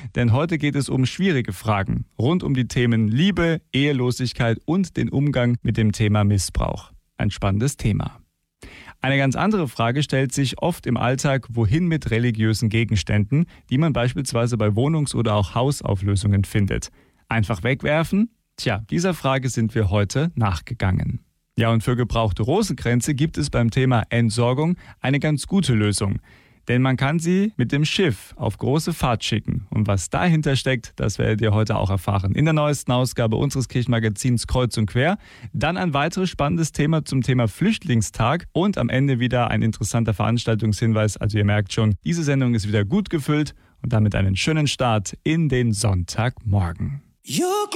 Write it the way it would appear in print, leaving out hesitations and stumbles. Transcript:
denn heute geht es um schwierige Fragen rund um die Themen Liebe, Ehelosigkeit und den Umgang mit dem Thema Missbrauch. Ein spannendes Thema. Eine ganz andere Frage stellt sich oft im Alltag, wohin mit religiösen Gegenständen, die man beispielsweise bei Wohnungs- oder auch Hausauflösungen findet. Einfach wegwerfen? Tja, dieser Frage sind wir heute nachgegangen. Ja, und für gebrauchte Rosenkränze gibt es beim Thema Entsorgung eine ganz gute Lösung. Denn man kann sie mit dem Schiff auf große Fahrt schicken. Und was dahinter steckt, das werdet ihr heute auch erfahren. In der neuesten Ausgabe unseres Kirchenmagazins Kreuz und Quer. Dann ein weiteres spannendes Thema zum Thema Flüchtlingstag. Und am Ende wieder ein interessanter Veranstaltungshinweis. Also ihr merkt schon, diese Sendung ist wieder gut gefüllt. Und damit einen schönen Start in den Sonntagmorgen.